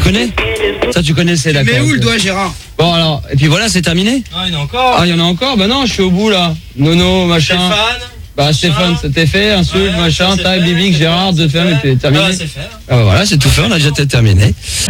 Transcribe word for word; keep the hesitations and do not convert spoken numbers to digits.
connais? Ça, tu connais, c'est d'accord. Mais où le doigt, Gérard? Bon, alors, et puis voilà, c'est terminé? Ah, il y en a encore. Ah, il y en a encore? Bah non, je suis au bout, là. Nono, machin. Stéphane. Bah, Stéphane, c'était fait, insulte, Ouais, machin, c'est taille, fait, Bibic, c'est Gérard, fait, de c'est ferme, et fait. puis terminé. Ah, c'est fait. Ah, bah voilà, c'est tout fait, on a déjà terminé.